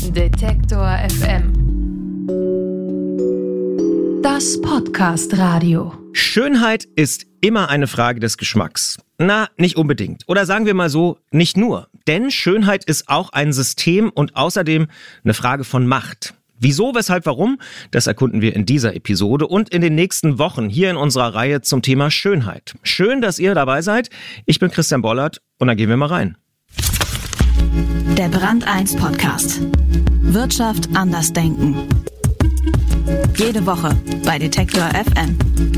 Detektor FM. Das Podcast-Radio. Schönheit ist immer eine Frage des Geschmacks. Na, nicht unbedingt. Oder sagen wir mal so, nicht nur. Denn Schönheit ist auch ein System und außerdem eine Frage von Macht. Wieso, weshalb, warum? Das erkunden wir in dieser Episode und in den nächsten Wochen hier in unserer Reihe zum Thema Schönheit. Schön, dass ihr dabei seid. Ich bin Christian Bollert und dann gehen wir mal rein. Der Brand 1 Podcast. Wirtschaft anders denken. Jede Woche bei Detektor FM.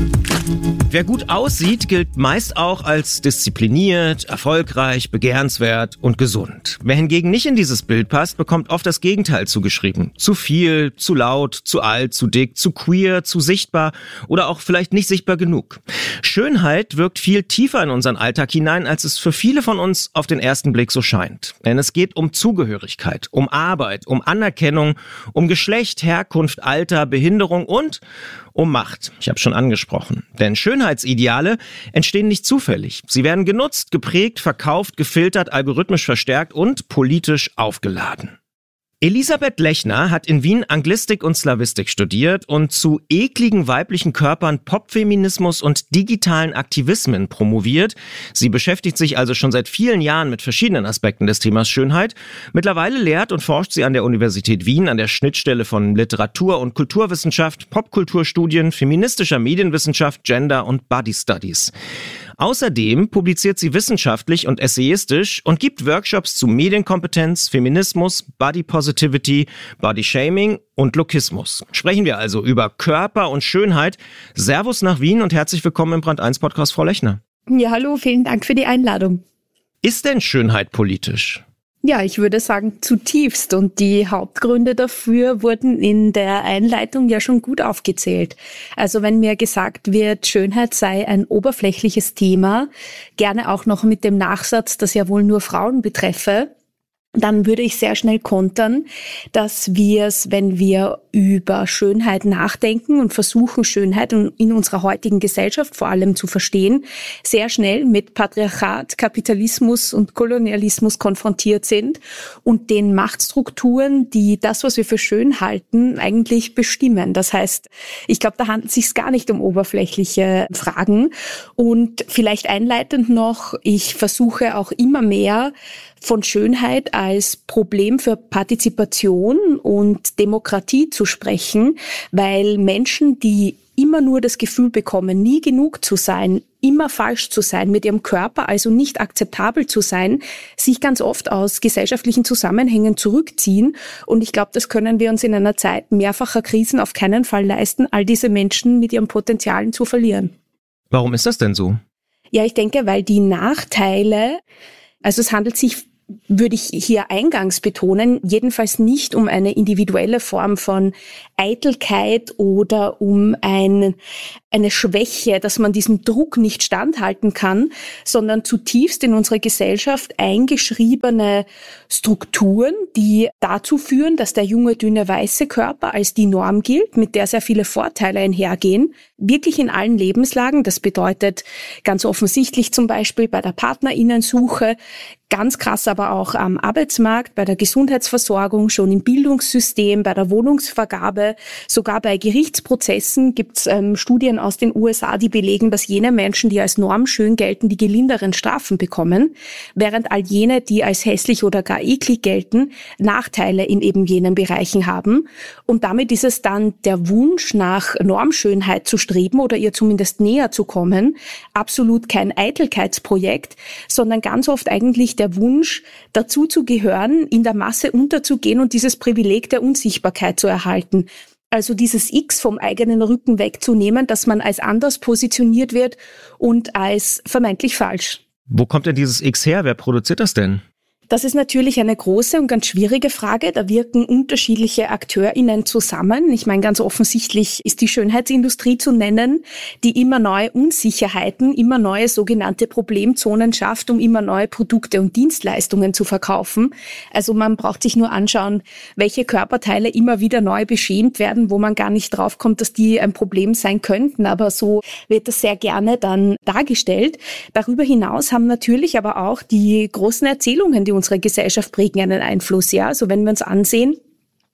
Wer gut aussieht, gilt meist auch als diszipliniert, erfolgreich, begehrenswert und gesund. Wer hingegen nicht in dieses Bild passt, bekommt oft das Gegenteil zugeschrieben. Zu viel, zu laut, zu alt, zu dick, zu queer, zu sichtbar oder auch vielleicht nicht sichtbar genug. Schönheit wirkt viel tiefer in unseren Alltag hinein, als es für viele von uns auf den ersten Blick so scheint. Denn es geht um Zugehörigkeit, um Arbeit, um Anerkennung, um Geschlecht, Herkunft, Alter, Behinderung und um Macht. Ich habe schon angesprochen. Denn Schönheitsideale entstehen nicht zufällig. Sie werden genutzt, geprägt, verkauft, gefiltert, algorithmisch verstärkt und politisch aufgeladen. Elisabeth Lechner hat in Wien Anglistik und Slawistik studiert und zu ekligen weiblichen Körpern, Popfeminismus und digitalen Aktivismen promoviert. Sie beschäftigt sich also schon seit vielen Jahren mit verschiedenen Aspekten des Themas Schönheit. Mittlerweile lehrt und forscht sie an der Universität Wien an der Schnittstelle von Literatur- und Kulturwissenschaft, Popkulturstudien, feministischer Medienwissenschaft, Gender und Body Studies. Außerdem publiziert sie wissenschaftlich und essayistisch und gibt Workshops zu Medienkompetenz, Feminismus, Body Positivity, Body Shaming und Lookismus. Sprechen wir also über Körper und Schönheit. Servus nach Wien und herzlich willkommen im Brand 1 Podcast, Frau Lechner. Ja, hallo, vielen Dank für die Einladung. Ist denn Schönheit politisch? Ja, ich würde sagen zutiefst, und die Hauptgründe dafür wurden in der Einleitung ja schon gut aufgezählt. Also wenn mir gesagt wird, Schönheit sei ein oberflächliches Thema, gerne auch noch mit dem Nachsatz, das ja wohl nur Frauen betreffe, dann würde ich sehr schnell kontern, dass wir es, wenn wir über Schönheit nachdenken und versuchen, Schönheit in unserer heutigen Gesellschaft vor allem zu verstehen, sehr schnell mit Patriarchat, Kapitalismus und Kolonialismus konfrontiert sind und den Machtstrukturen, die das, was wir für schön halten, eigentlich bestimmen. Das heißt, ich glaube, da handelt es sich gar nicht um oberflächliche Fragen. Und vielleicht einleitend noch, ich versuche auch immer mehr von Schönheit als Problem für Partizipation und Demokratie zu sprechen, weil Menschen, die immer nur das Gefühl bekommen, nie genug zu sein, immer falsch zu sein, mit ihrem Körper also nicht akzeptabel zu sein, sich ganz oft aus gesellschaftlichen Zusammenhängen zurückziehen. Und ich glaube, das können wir uns in einer Zeit mehrfacher Krisen auf keinen Fall leisten, all diese Menschen mit ihren Potenzialen zu verlieren. Warum ist das denn so? Ja, ich denke, weil die Nachteile, also es handelt sich, würde ich hier eingangs betonen, jedenfalls nicht um eine individuelle Form von Eitelkeit oder um eine Schwäche, dass man diesem Druck nicht standhalten kann, sondern zutiefst in unserer Gesellschaft eingeschriebene Strukturen, die dazu führen, dass der junge, dünne, weiße Körper als die Norm gilt, mit der sehr viele Vorteile einhergehen, wirklich in allen Lebenslagen. Das bedeutet ganz offensichtlich zum Beispiel bei der PartnerInnensuche, ganz krass aber auch am Arbeitsmarkt, bei der Gesundheitsversorgung, schon im Bildungssystem, bei der Wohnungsvergabe, sogar bei Gerichtsprozessen gibt es Studien aus den USA, die belegen, dass jene Menschen, die als normschön gelten, die gelinderen Strafen bekommen, während all jene, die als hässlich oder gar eklig gelten, Nachteile in eben jenen Bereichen haben. Und damit ist es dann der Wunsch nach Normschönheit zu streben oder ihr zumindest näher zu kommen, absolut kein Eitelkeitsprojekt, sondern ganz oft eigentlich der Wunsch, dazu zu gehören, in der Masse unterzugehen und dieses Privileg der Unsichtbarkeit zu erhalten. Also dieses X vom eigenen Rücken wegzunehmen, dass man als anders positioniert wird und als vermeintlich falsch. Wo kommt denn dieses X her? Wer produziert das denn? Das ist natürlich eine große und ganz schwierige Frage. Da wirken unterschiedliche AkteurInnen zusammen. Ich meine, ganz offensichtlich ist die Schönheitsindustrie zu nennen, die immer neue Unsicherheiten, immer neue sogenannte Problemzonen schafft, um immer neue Produkte und Dienstleistungen zu verkaufen. Also man braucht sich nur anschauen, welche Körperteile immer wieder neu beschämt werden, wo man gar nicht draufkommt, dass die ein Problem sein könnten. Aber so wird das sehr gerne dann dargestellt. Darüber hinaus haben natürlich aber auch die großen Erzählungen, die unsere Gesellschaft prägen, einen Einfluss. Ja, also wenn wir uns ansehen,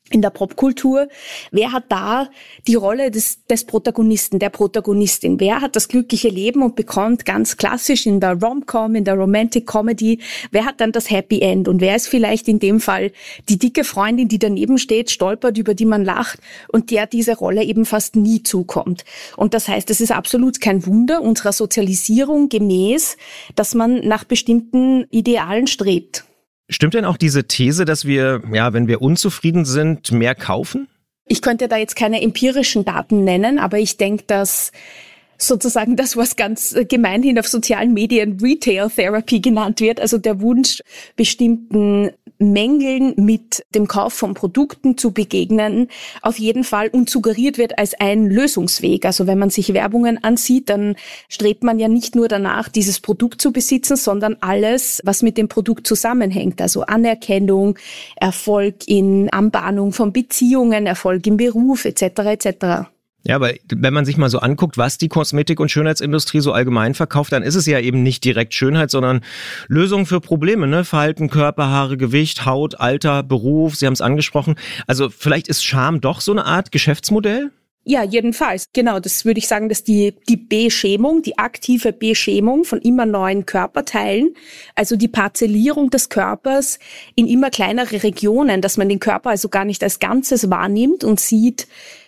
in der Popkultur. Wer hat da die Rolle des Protagonisten, der Protagonistin? Wer hat das glückliche Leben und bekommt ganz klassisch in der Rom-Com, in der Romantic Comedy, wer hat dann das Happy End? Und wer ist vielleicht in dem Fall die dicke Freundin, die daneben steht, stolpert, über die man lacht und der diese Rolle eben fast nie zukommt? Und das heißt, es ist absolut kein Wunder unserer Sozialisierung gemäß, dass man nach bestimmten Idealen strebt. Stimmt denn auch diese These, dass wir, wenn wir unzufrieden sind, mehr kaufen? Ich könnte da jetzt keine empirischen Daten nennen, aber ich denke, dass sozusagen das, was ganz gemeinhin auf sozialen Medien Retail Therapy genannt wird, also der Wunsch, bestimmten Mängeln mit dem Kauf von Produkten zu begegnen, auf jeden Fall uns suggeriert wird als ein Lösungsweg. Also wenn man sich Werbungen ansieht, dann strebt man ja nicht nur danach, dieses Produkt zu besitzen, sondern alles, was mit dem Produkt zusammenhängt. Also Anerkennung, Erfolg in Anbahnung von Beziehungen, Erfolg im Beruf etc. etc. Ja, aber wenn man sich mal so anguckt, was die Kosmetik- und Schönheitsindustrie so allgemein verkauft, dann ist es ja eben nicht direkt Schönheit, sondern Lösungen für Probleme, ne? Verhalten, Körper, Haare, Gewicht, Haut, Alter, Beruf, Sie haben es angesprochen. Also vielleicht ist Charme doch so eine Art Geschäftsmodell? Ja, jedenfalls. Genau, das würde ich sagen, dass die Beschämung, die aktive Beschämung von immer neuen Körperteilen, also die Parzellierung des Körpers in immer kleinere Regionen, dass man den Körper also gar nicht als Ganzes wahrnimmt und sieht,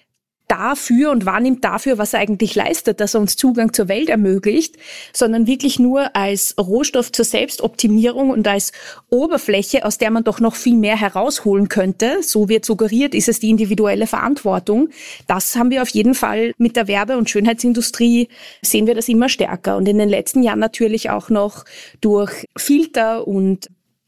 dafür und wahrnimmt dafür, was er eigentlich leistet, dass er uns Zugang zur Welt ermöglicht, sondern wirklich nur als Rohstoff zur Selbstoptimierung und als Oberfläche, aus der man doch noch viel mehr herausholen könnte. So wird suggeriert, ist es die individuelle Verantwortung. Das haben wir auf jeden Fall mit der Werbe- und Schönheitsindustrie, sehen wir das immer stärker. Und in den letzten Jahren natürlich auch noch durch Filter und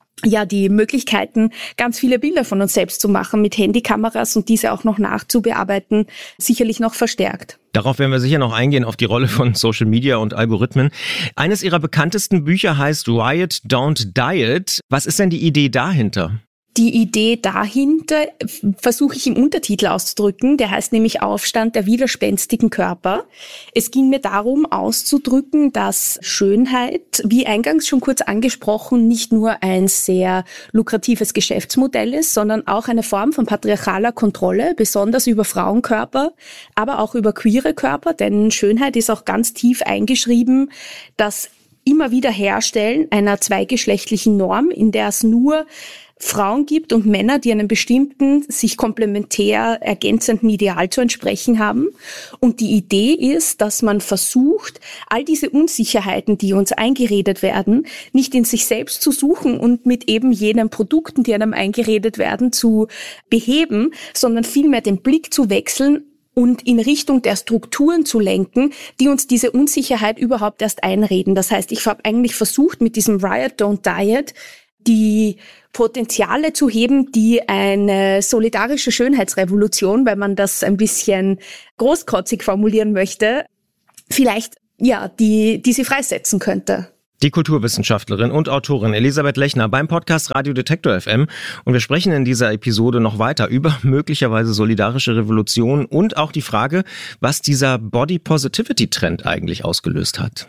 die Möglichkeiten, ganz viele Bilder von uns selbst zu machen mit Handykameras und diese auch noch nachzubearbeiten, sicherlich noch verstärkt. Darauf werden wir sicher noch eingehen, auf die Rolle von Social Media und Algorithmen. Eines Ihrer bekanntesten Bücher heißt Riot, Don't Diet. Was ist denn die Idee dahinter? Die Idee dahinter versuche ich im Untertitel auszudrücken. Der heißt nämlich Aufstand der widerspenstigen Körper. Es ging mir darum auszudrücken, dass Schönheit, wie eingangs schon kurz angesprochen, nicht nur ein sehr lukratives Geschäftsmodell ist, sondern auch eine Form von patriarchaler Kontrolle, besonders über Frauenkörper, aber auch über queere Körper. Denn Schönheit ist auch ganz tief eingeschrieben, dass immer wieder Herstellen einer zweigeschlechtlichen Norm, in der es nur Frauen gibt und Männer, die einem bestimmten, sich komplementär ergänzenden Ideal zu entsprechen haben. Und die Idee ist, dass man versucht, all diese Unsicherheiten, die uns eingeredet werden, nicht in sich selbst zu suchen und mit eben jenen Produkten, die einem eingeredet werden, zu beheben, sondern vielmehr den Blick zu wechseln und in Richtung der Strukturen zu lenken, die uns diese Unsicherheit überhaupt erst einreden. Das heißt, ich habe eigentlich versucht, mit diesem Riot, Don't Diet die Potenziale zu heben, die eine solidarische Schönheitsrevolution, wenn man das ein bisschen großkotzig formulieren möchte, vielleicht die sie freisetzen könnte. Die Kulturwissenschaftlerin und Autorin Elisabeth Lechner beim Podcast Radio Detektor FM. Und wir sprechen in dieser Episode noch weiter über möglicherweise solidarische Revolution und auch die Frage, was dieser Body Positivity Trend eigentlich ausgelöst hat.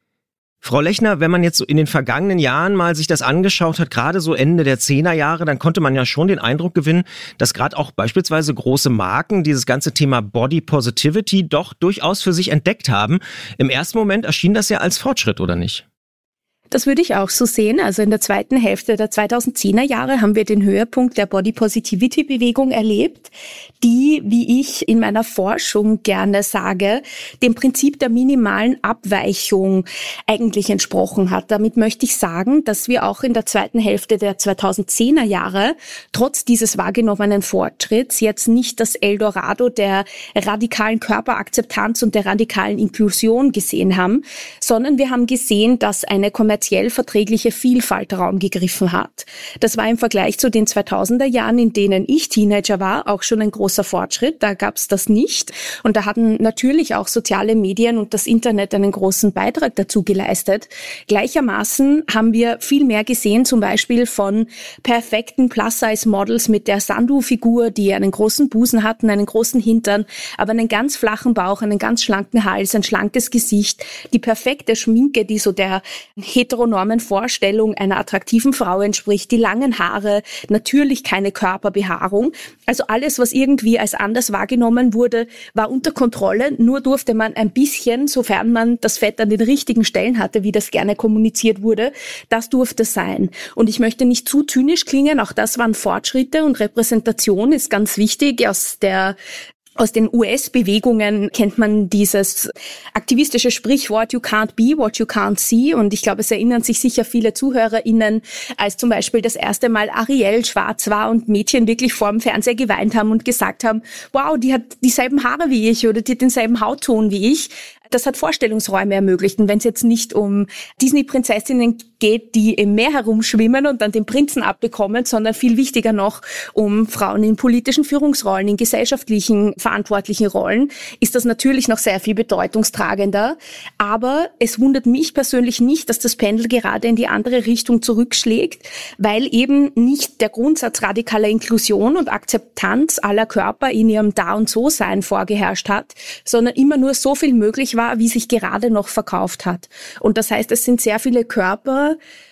Frau Lechner, wenn man jetzt so in den vergangenen Jahren mal sich das angeschaut hat, gerade so Ende der 10er Jahre, dann konnte man ja schon den Eindruck gewinnen, dass gerade auch beispielsweise große Marken dieses ganze Thema Body Positivity doch durchaus für sich entdeckt haben. Im ersten Moment erschien das ja als Fortschritt, oder nicht? Das würde ich auch so sehen. Also in der zweiten Hälfte der 2010er Jahre haben wir den Höhepunkt der Body Positivity Bewegung erlebt, die, wie ich in meiner Forschung gerne sage, dem Prinzip der minimalen Abweichung eigentlich entsprochen hat. Damit möchte ich sagen, dass wir auch in der zweiten Hälfte der 2010er Jahre trotz dieses wahrgenommenen Fortschritts jetzt nicht das Eldorado der radikalen Körperakzeptanz und der radikalen Inklusion gesehen haben, sondern wir haben gesehen, dass eine kommerziell verträgliche Vielfalt Raum gegriffen hat. Das war im Vergleich zu den 2000er Jahren, in denen ich Teenager war, auch schon ein großer Fortschritt. Da gab es das nicht. Und da hatten natürlich auch soziale Medien und das Internet einen großen Beitrag dazu geleistet. Gleichermaßen haben wir viel mehr gesehen, zum Beispiel von perfekten Plus-Size-Models mit der Sandu-Figur, die einen großen Busen hatten, einen großen Hintern, aber einen ganz flachen Bauch, einen ganz schlanken Hals, ein schlankes Gesicht, die perfekte Schminke, die so der heteronormen Vorstellung einer attraktiven Frau entspricht, die langen Haare, natürlich keine Körperbehaarung. Also alles, was irgendwie als anders wahrgenommen wurde, war unter Kontrolle. Nur durfte man ein bisschen, sofern man das Fett an den richtigen Stellen hatte, wie das gerne kommuniziert wurde, das durfte sein. Und ich möchte nicht zu zynisch klingen, auch das waren Fortschritte und Repräsentation ist ganz wichtig. Aus den US-Bewegungen kennt man dieses aktivistische Sprichwort "You can't be what you can't see", und ich glaube, es erinnern sich sicher viele ZuhörerInnen, als zum Beispiel das erste Mal Ariel schwarz war und Mädchen wirklich vor dem Fernseher geweint haben und gesagt haben, wow, die hat dieselben Haare wie ich oder die hat denselben Hautton wie ich. Das hat Vorstellungsräume ermöglicht. Und wenn es jetzt nicht um Disney-Prinzessinnen geht, die im Meer herumschwimmen und dann den Prinzen abbekommen, sondern viel wichtiger noch um Frauen in politischen Führungsrollen, in gesellschaftlichen, verantwortlichen Rollen, ist das natürlich noch sehr viel bedeutungstragender. Aber es wundert mich persönlich nicht, dass das Pendel gerade in die andere Richtung zurückschlägt, weil eben nicht der Grundsatz radikaler Inklusion und Akzeptanz aller Körper in ihrem Da- und So-Sein vorgeherrscht hat, sondern immer nur so viel möglich war, wie sich gerade noch verkauft hat. Und das heißt, es sind sehr viele Körper,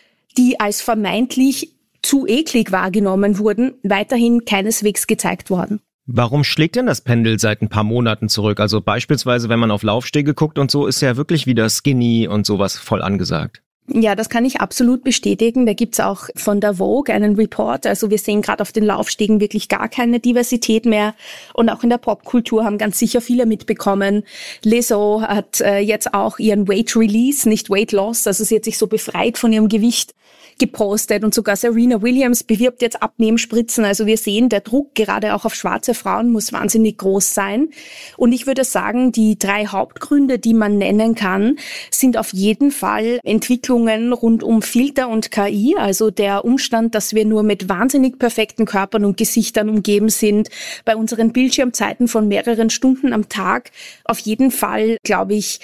die als vermeintlich zu eklig wahrgenommen wurden, weiterhin keineswegs gezeigt worden. Warum schlägt denn das Pendel seit ein paar Monaten zurück? Also beispielsweise, wenn man auf Laufstege guckt und so, ist ja wirklich wieder Skinny und sowas voll angesagt. Ja, das kann ich absolut bestätigen. Da gibt's auch von der Vogue einen Report. Also wir sehen gerade auf den Laufstegen wirklich gar keine Diversität mehr. Und auch in der Popkultur haben ganz sicher viele mitbekommen. Lizzo hat jetzt auch ihren Weight Release, nicht Weight Loss. Also sie hat sich so befreit von ihrem Gewicht gepostet, und sogar Serena Williams bewirbt jetzt Abnehmspritzen. Also wir sehen, der Druck gerade auch auf schwarze Frauen muss wahnsinnig groß sein. Und ich würde sagen, die 3 Hauptgründe, die man nennen kann, sind auf jeden Fall Entwicklungen rund um Filter und KI, also der Umstand, dass wir nur mit wahnsinnig perfekten Körpern und Gesichtern umgeben sind, bei unseren Bildschirmzeiten von mehreren Stunden am Tag. Auf jeden Fall, glaube ich,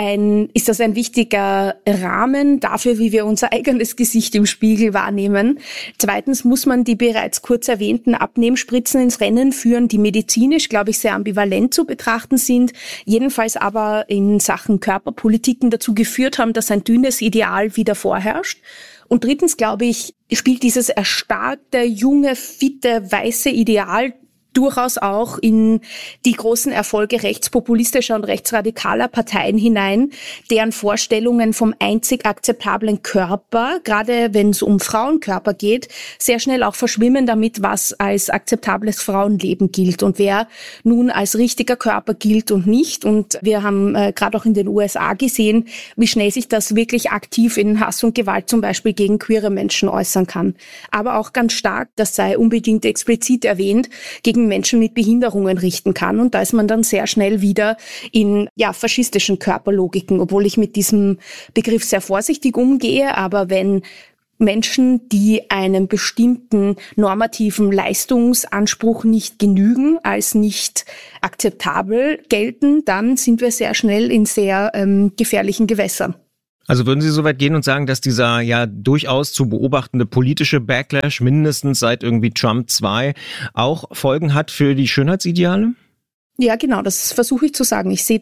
ist das ein wichtiger Rahmen dafür, wie wir unser eigenes Gesicht im Spiegel wahrnehmen. Zweitens muss man die bereits kurz erwähnten Abnehmspritzen ins Rennen führen, die medizinisch, glaube ich, sehr ambivalent zu betrachten sind, jedenfalls aber in Sachen Körperpolitiken dazu geführt haben, dass ein dünnes Ideal wieder vorherrscht. Und drittens, glaube ich, spielt dieses erstarkte, junge, fitte, weiße Ideal durchaus auch in die großen Erfolge rechtspopulistischer und rechtsradikaler Parteien hinein, deren Vorstellungen vom einzig akzeptablen Körper, gerade wenn es um Frauenkörper geht, sehr schnell auch verschwimmen damit, was als akzeptables Frauenleben gilt und wer nun als richtiger Körper gilt und nicht. Und wir haben gerade auch in den USA gesehen, wie schnell sich das wirklich aktiv in Hass und Gewalt zum Beispiel gegen queere Menschen äußern kann. Aber auch ganz stark, das sei unbedingt explizit erwähnt, gegen Menschen mit Behinderungen richten kann. Und da ist man dann sehr schnell wieder in faschistischen Körperlogiken, obwohl ich mit diesem Begriff sehr vorsichtig umgehe. Aber wenn Menschen, die einem bestimmten normativen Leistungsanspruch nicht genügen, als nicht akzeptabel gelten, dann sind wir sehr schnell in sehr gefährlichen Gewässern. Also würden Sie so weit gehen und sagen, dass dieser ja durchaus zu beobachtende politische Backlash mindestens seit irgendwie Trump 2 auch Folgen hat für die Schönheitsideale? Ja, genau, das versuche ich zu sagen. Ich sehe